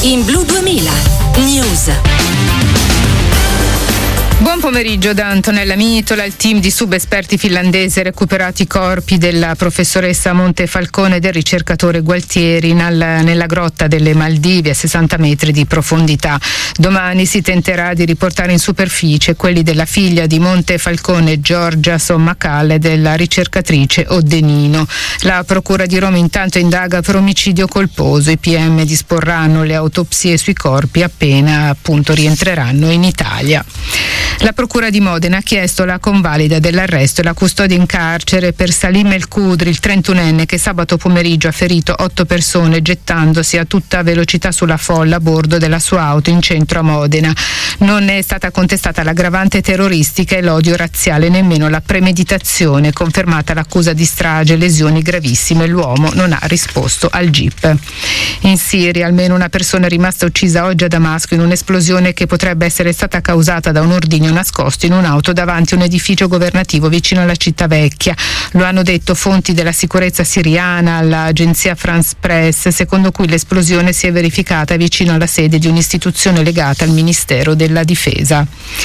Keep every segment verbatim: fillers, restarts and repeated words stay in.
In Blu duemila News. Buon pomeriggio da Antonella Mitola. Il team di subesperti finlandese ha recuperato i corpi della professoressa Montefalcone e del ricercatore Gualtieri nel, nella grotta delle Maldive a sessanta metri di profondità. Domani si tenterà di riportare in superficie quelli della figlia di Montefalcone, Giorgia Sommacal, e della ricercatrice Oddenino. La Procura di Roma intanto indaga per omicidio colposo. I P M disporranno le autopsie sui corpi appena appunto rientreranno in Italia. La Procura di Modena ha chiesto la convalida dell'arresto e la custodia in carcere per Salim El Kudri, il trentunenne che sabato pomeriggio ha ferito otto persone gettandosi a tutta velocità sulla folla a bordo della sua auto in centro a Modena. Non è stata contestata l'aggravante terroristica e l'odio razziale, nemmeno la premeditazione, confermata l'accusa di strage e lesioni gravissime. L'uomo non ha risposto al G I P. In Siria almeno una persona è rimasta uccisa oggi a Damasco in un'esplosione che potrebbe essere stata causata da un ordigno nascosto in un'auto davanti a un edificio governativo vicino alla città vecchia. Lo hanno detto fonti della sicurezza siriana all'agenzia France Press, secondo cui l'esplosione si è verificata vicino alla sede di un'istituzione legata al Ministero della Difesa.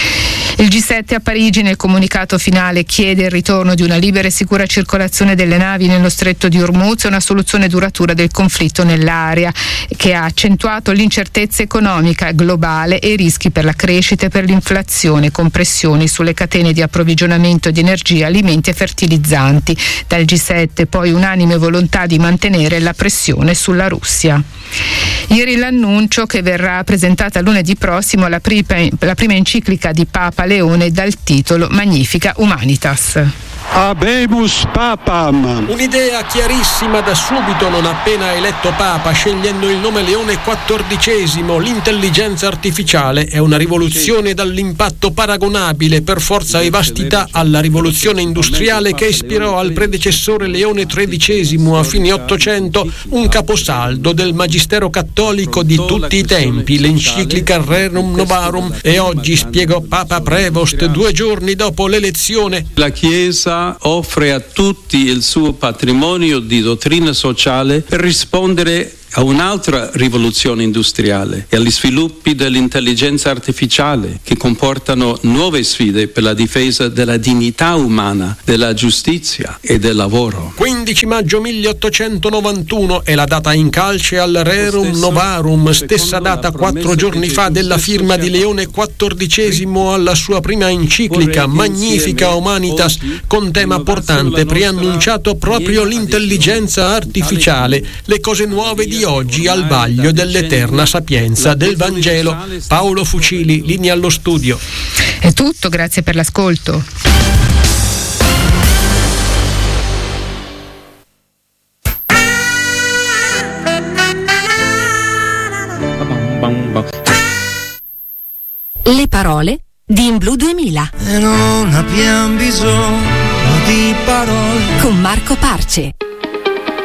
Il G sette a Parigi nel comunicato finale chiede il ritorno di una libera e sicura circolazione delle navi nello stretto di Hormuz e una soluzione duratura del conflitto nell'area, che ha accentuato l'incertezza economica globale e i rischi per la crescita e per l'inflazione, con pressioni sulle catene di approvvigionamento di energia, alimenti e fertilizzanti. Dal G sette poi unanime volontà di mantenere la pressione sulla Russia. Ieri l'annuncio che verrà presentata lunedì prossimo la prima, la prima enciclica di Papa Leone dal titolo Magnificat Humanitas. Habemus Papam. Un'idea chiarissima da subito, non appena eletto Papa, scegliendo il nome Leone quattordicesimo. L'intelligenza artificiale è una rivoluzione dall'impatto paragonabile per forza e vastità alla rivoluzione industriale che ispirò al predecessore Leone tredicesimo a fine Ottocento un caposaldo del magistero cattolico di tutti i tempi, l'enciclica Rerum Novarum, e oggi, spiegò Papa Prevost due giorni dopo l'elezione, la Chiesa offre a tutti il suo patrimonio di dottrina sociale per rispondere a un'altra rivoluzione industriale e agli sviluppi dell'intelligenza artificiale che comportano nuove sfide per la difesa della dignità umana, della giustizia e del lavoro. quindici maggio milleottocentonovantuno è la data in calce al Rerum Novarum, stessa data quattro giorni fa della firma di Leone quattordicesimo alla sua prima enciclica Magnificat Humanitas, con tema portante preannunciato proprio l'intelligenza artificiale, le cose nuove di oggi al vaglio dell'eterna sapienza del Vangelo. Paolo Fucili, linea allo studio. È tutto, grazie per l'ascolto. Le parole di In Blu duemila. E non abbiamo bisogno di parole. Con Marco Parce.